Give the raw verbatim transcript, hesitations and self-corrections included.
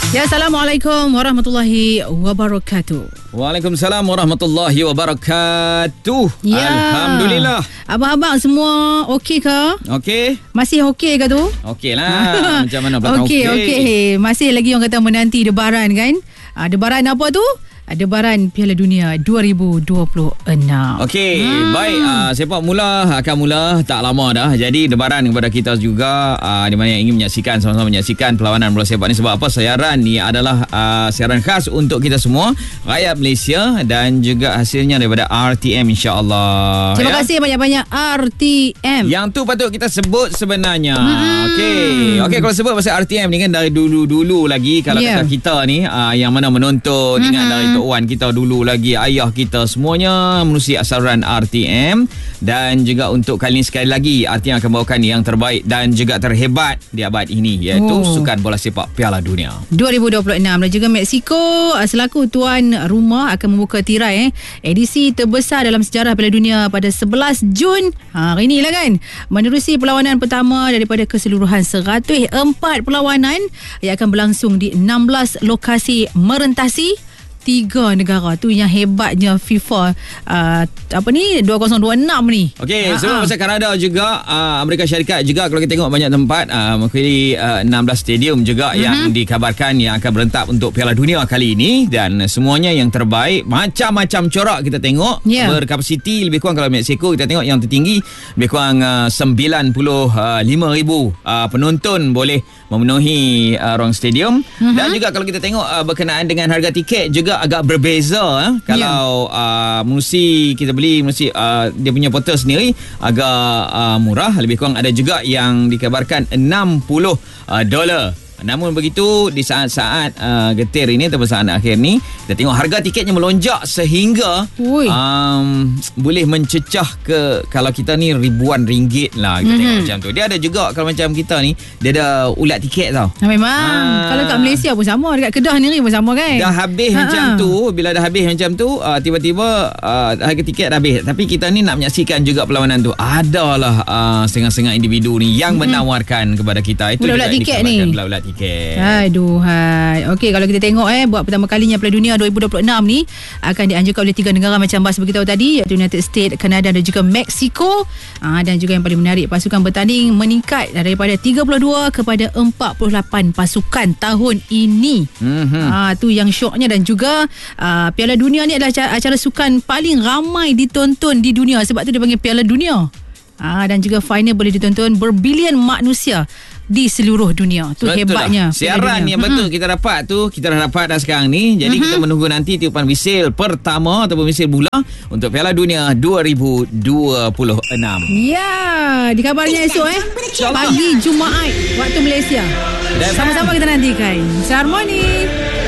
Ya, Assalamualaikum warahmatullahi wabarakatuh. Waalaikumsalam warahmatullahi wabarakatuh. Ya. Alhamdulillah. Abang-abang semua okey ke? Okey. Masih okey ke tu? Okey lah. Macam mana pula Okey, okey. okey. Masih lagi orang kata menanti debaran kan? Ah, debaran apa tu? Debaran Piala Dunia dua ribu dua puluh enam. Okey, hmm. baik. Uh, sepak mula akan mula tak lama dah. Jadi debaran kepada kita juga uh, di mana yang ingin menyaksikan, sama-sama menyaksikan perlawanan bola sepak ni. Sebab apa? Siaran ni adalah uh, siaran khas untuk kita semua, rakyat Malaysia, dan juga hasilnya daripada R T M, insya-Allah. Terima ya? kasih banyak-banyak R T M. Yang tu patut kita sebut sebenarnya. Hmm. Okey. Okey, kalau sebut pasal R T M ni kan dari dulu-dulu lagi, kalau yeah. kata kita ni uh, yang mana menonton, hmm. ingat dari Wan kita dulu lagi, ayah kita semuanya menerusi asaran R T M. Dan juga untuk kali ini sekali lagi R T M akan bawakan yang terbaik dan juga terhebat di abad ini, iaitu oh. Sukan Bola Sepak Piala Dunia dua ribu dua puluh enam. Dan juga Mexico selaku tuan rumah akan membuka tirai eh, edisi terbesar dalam sejarah Piala Dunia pada sebelas Jun ha, hari ni lah kan, menerusi perlawanan pertama daripada keseluruhan seratus empat perlawanan yang akan berlangsung di enam belas lokasi merentasi tiga negara. Tu yang hebatnya FIFA uh, apa ni dua ribu dua puluh enam ni. Okey, sebelum pasal Kanada juga, uh, Amerika Syarikat juga, kalau kita tengok banyak tempat, uh, mengikuti uh, enam belas stadium juga uh-huh. yang dikabarkan yang akan berentak untuk Piala Dunia kali ini, dan semuanya yang terbaik, macam-macam corak kita tengok, yeah. berkapasiti lebih kurang, kalau Mexico kita tengok yang tertinggi lebih kurang uh, sembilan puluh lima ribu uh, penonton boleh memenuhi uh, ruang stadium. Uh-huh. Dan juga kalau kita tengok uh, berkenaan dengan harga tiket juga agak berbeza eh? Kalau yeah. uh, musi kita beli, musi uh, dia punya portal sendiri agak uh, murah, lebih kurang ada juga yang dikabarkan enam puluh dolar. Namun begitu, di saat-saat uh, getir ini atau saat akhir ni, kita tengok harga tiketnya melonjak sehingga um, boleh mencecah ke, kalau kita ni ribuan ringgit lah kita mm-hmm. tengok macam tu. Dia ada juga, kalau macam kita ni, dia ada ulat tiket tau. Ha, memang ha. Kalau kat Malaysia pun sama, dekat Kedah ni pun sama kan. Dah habis ha. macam tu. Bila dah habis macam tu, uh, tiba-tiba uh, harga tiket dah habis. Tapi kita ni nak menyaksikan juga perlawanan tu. Adalah uh, setengah-setengah individu ni yang mm-hmm. menawarkan kepada kita. Itu ulat tiket ni. Ulat tiket. Aduhai. Okey, kalau kita tengok eh buat pertama kalinya Piala Dunia dua ribu dua puluh enam ni akan dianjurkan oleh tiga negara macam Bas beritahu tadi, iaitu United States, Kanada dan juga Mexico. Ah, dan juga yang paling menarik, pasukan bertanding meningkat daripada tiga puluh dua kepada empat puluh lapan pasukan tahun ini. Mm-hmm. Ah, tu yang syoknya. Dan juga ah, Piala Dunia ni adalah acara, acara sukan paling ramai ditonton di dunia, sebab tu dia panggil Piala Dunia. Ah, dan juga final boleh ditonton berbilion manusia di seluruh dunia. Tu betul hebatnya. Lah. Siaran yang betul hmm. kita dapat tu, kita dah dapat dah sekarang ni. Jadi hmm. kita menunggu nanti tiupan wisil pertama ataupun wisil mula untuk Piala Dunia dua ribu dua puluh enam. Ya, dikabarnya esok eh pagi Jumaat waktu Malaysia. Dan sama-sama kita nantikan. Selamat morning.